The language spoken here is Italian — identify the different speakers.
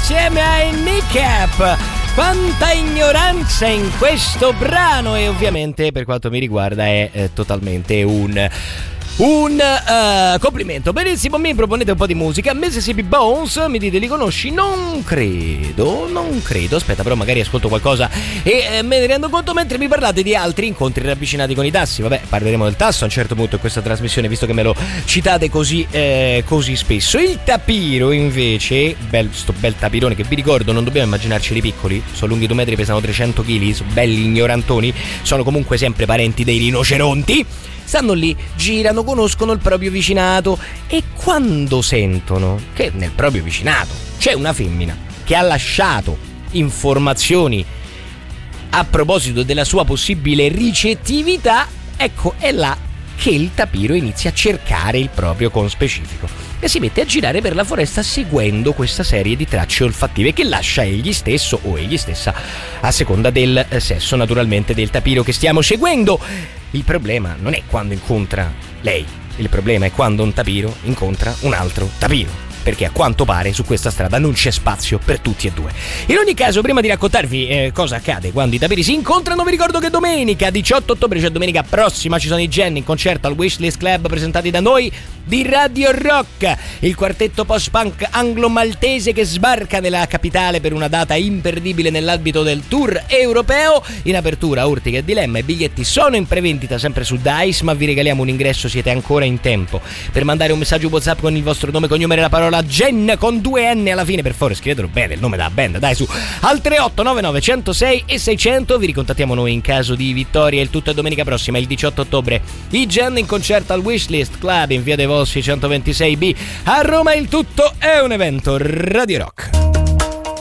Speaker 1: insieme ai Kneecap. Quanta ignoranza in questo brano, e ovviamente per quanto mi riguarda è totalmente un complimento. Benissimo, mi proponete un po' di musica. Mississippi Bones, mi dite li conosci? Non credo. Aspetta, però magari ascolto qualcosa e me ne rendo conto mentre mi parlate di altri incontri ravvicinati con i tassi. Vabbè, parleremo del tasso a un certo punto in questa trasmissione, visto che me lo citate così spesso. Il tapiro invece, sto bel tapirone che vi ricordo non dobbiamo immaginarceli piccoli, sono lunghi 2 metri, pesano 300 kg, sono belli ignorantoni, sono comunque sempre parenti dei rinoceronti. Stanno lì, girano, conoscono il proprio vicinato e quando sentono che nel proprio vicinato c'è una femmina che ha lasciato informazioni a proposito della sua possibile ricettività, ecco, è là che il tapiro inizia a cercare il proprio conspecifico e si mette a girare per la foresta seguendo questa serie di tracce olfattive che lascia egli stesso o egli stessa a seconda del sesso naturalmente del tapiro che stiamo seguendo. Il problema non è quando incontra lei, il problema è quando un tapiro incontra un altro tapiro, perché a quanto pare su questa strada non c'è spazio per tutti e due. In ogni caso, prima di raccontarvi cosa accade quando i tapiri si incontrano, vi ricordo che domenica 18 ottobre, cioè domenica prossima, ci sono i Gen in concerto al Wishlist Club presentati da noi di Radio Rock, il quartetto post-punk anglo-maltese che sbarca nella capitale per una data imperdibile nell'ambito del tour europeo. In apertura Urtica e Dilemma, i biglietti sono in prevendita sempre su Dice, ma vi regaliamo un ingresso, siete ancora in tempo per mandare un messaggio WhatsApp con il vostro nome, cognome e la parola Gen con 2 N alla fine. Per favore scrivetelo bene il nome della band, dai, su al 3899 106 e 600. Vi ricontattiamo noi in caso di vittoria. Il tutto è domenica prossima, il 18 ottobre, i Gen in concerto al Wishlist Club in via dei Volsci 126B a Roma. Il tutto è un evento Radio Rock.